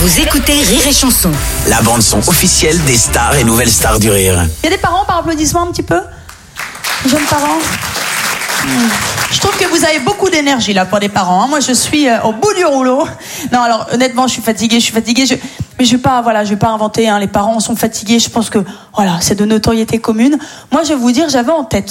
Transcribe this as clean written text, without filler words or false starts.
Vous écoutez Rire et Chanson. La bande-son officielle des stars et nouvelles stars du rire. Il y a des parents par applaudissement un petit peu? Jeunes parents? Je trouve que vous avez beaucoup d'énergie là pour des parents. Moi, je suis au bout du rouleau. Non, alors honnêtement, je suis fatiguée. Mais je vais pas inventer. Les parents sont fatigués. Je pense que c'est de notoriété commune. Moi, je vais vous dire, j'avais en tête